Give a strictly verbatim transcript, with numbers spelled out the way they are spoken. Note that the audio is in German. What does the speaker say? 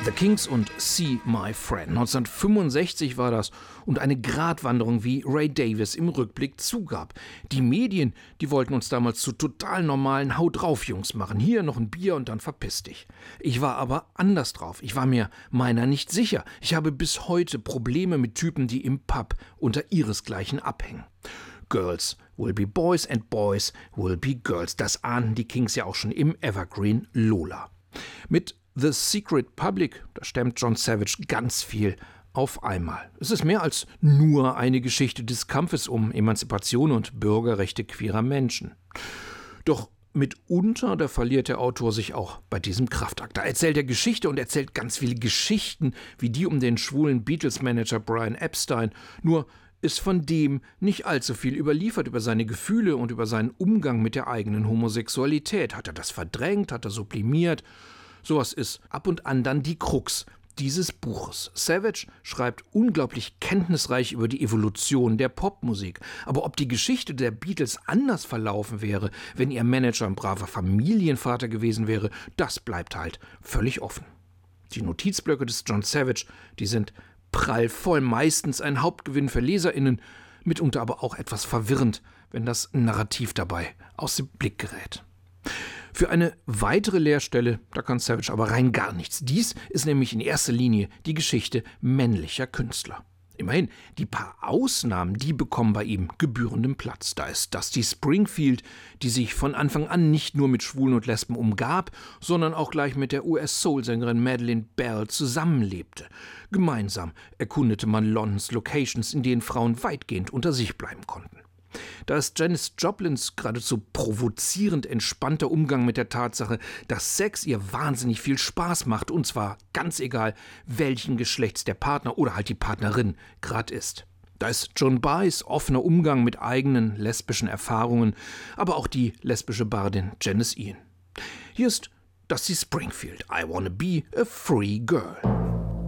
The Kings und See My Friend. neunzehnhundertfünfundsechzig war das und eine Gratwanderung, wie Ray Davies im Rückblick zugab. Die Medien, die wollten uns damals zu total normalen Haut-drauf-Jungs machen. Hier noch ein Bier und dann verpiss dich. Ich war aber anders drauf. Ich war mir meiner nicht sicher. Ich habe bis heute Probleme mit Typen, die im Pub unter ihresgleichen abhängen. Girls will be boys and boys will be girls. Das ahnten die Kings ja auch schon im Evergreen Lola. Mit The Secret Public, da stemmt John Savage ganz viel auf einmal. Es ist mehr als nur eine Geschichte des Kampfes um Emanzipation und Bürgerrechte queerer Menschen. Doch mitunter, da verliert der Autor sich auch bei diesem Kraftakt. Da erzählt er Geschichte und erzählt ganz viele Geschichten, wie die um den schwulen Beatles-Manager Brian Epstein. Nur ist von dem nicht allzu viel überliefert über seine Gefühle und über seinen Umgang mit der eigenen Homosexualität. Hat er das verdrängt? Hat er sublimiert? Sowas ist ab und an dann die Krux dieses Buches. Savage schreibt unglaublich kenntnisreich über die Evolution der Popmusik. Aber ob die Geschichte der Beatles anders verlaufen wäre, wenn ihr Manager ein braver Familienvater gewesen wäre, das bleibt halt völlig offen. Die Notizblöcke des John Savage, die sind prallvoll, meistens ein Hauptgewinn für LeserInnen, mitunter aber auch etwas verwirrend, wenn das Narrativ dabei aus dem Blick gerät. Für eine weitere Leerstelle, da kann Savage aber rein gar nichts. Dies ist nämlich in erster Linie die Geschichte männlicher Künstler. Immerhin, die paar Ausnahmen, die bekommen bei ihm gebührenden Platz. Da ist Dusty Springfield, die sich von Anfang an nicht nur mit Schwulen und Lesben umgab, sondern auch gleich mit der U S-Soul-Sängerin Madeleine Bell zusammenlebte. Gemeinsam erkundete man Londons Locations, in denen Frauen weitgehend unter sich bleiben konnten. Da ist Janis Joplins geradezu provozierend entspannter Umgang mit der Tatsache, dass Sex ihr wahnsinnig viel Spaß macht, und zwar ganz egal, welchen Geschlechts der Partner oder halt die Partnerin gerade ist. Da ist Joan Baez offener Umgang mit eigenen lesbischen Erfahrungen, aber auch die lesbische Bardin Janis Ian. Hier ist Dusty Springfield, I Wanna Be a Free Girl.